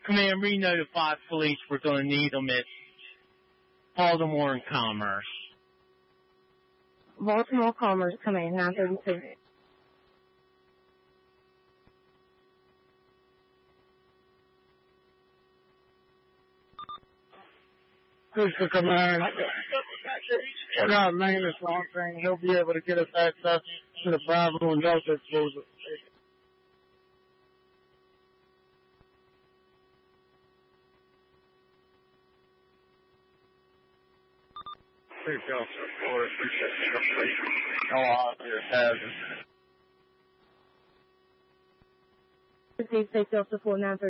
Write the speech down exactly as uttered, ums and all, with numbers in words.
Command, re-notify police we're going to need them at Baltimore and Commerce. Baltimore Commerce, Command, nine thirty-two. This is the command. We're not maintenance long thing. He'll be able to get us access to the Bravo and Delta explosive. Hey, Delta, four, appreciate it. No obvious hazard. Receive State Delta four nine three.